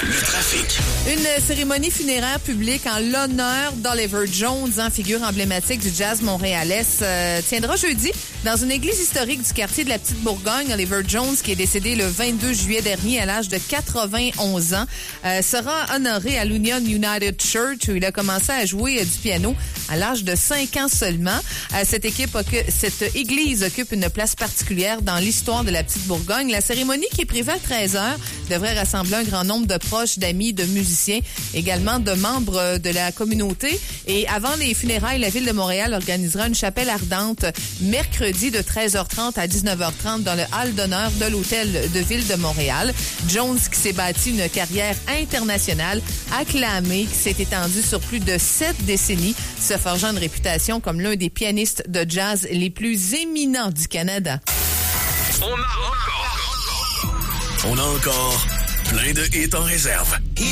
Le trafic. Une cérémonie funéraire publique en l'honneur d'Oliver Jones, figure emblématique du jazz montréalais, tiendra jeudi dans une église historique du quartier de la Petite Bourgogne. Oliver Jones, qui est décédé le 22 juillet dernier à l'âge de 91 ans, sera honoré à l'Union United Church où il a commencé à jouer du piano à l'âge de 5 ans seulement. Cette église occupe une place particulière dans l'histoire de la Petite Bourgogne. La cérémonie, qui est prévue à 13h, devrait rassembler un grand nombre de proches, d'amis, de musiciens, également de membres de la communauté. Et avant les funérailles, la Ville de Montréal organisera une chapelle ardente mercredi de 13h30 à 19h30 dans le hall d'honneur de l'Hôtel de Ville de Montréal. Jones, qui s'est bâti une carrière internationale acclamée, qui s'est étendue sur plus de 7 décennies, se forgeant une réputation comme l'un des pianistes de jazz les plus éminents du Canada. On a encore plein de hits en réserve.